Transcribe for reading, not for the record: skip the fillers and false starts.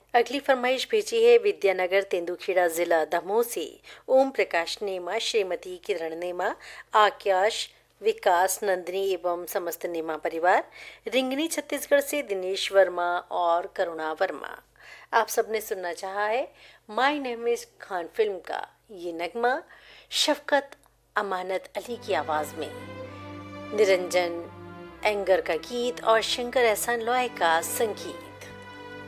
अगली फरमाइश भेजी है विद्यानगर तेंदुखेड़ा जिला दमोह से ओम प्रकाश नेमा, श्रीमती किरण नेमा, आकाश, विकास, नंदिनी एवं समस्त नेमा परिवार, रिंगनी छत्तीसगढ़ से दिनेश वर्मा और करुणा वर्मा। आप सबने सुनना चाहा है my name is Khan film का ये नगमा शफकत अमानत अली की आवाज में। निरंजन एंगर का गीत और शंकर एहसान लॉय का संगीत।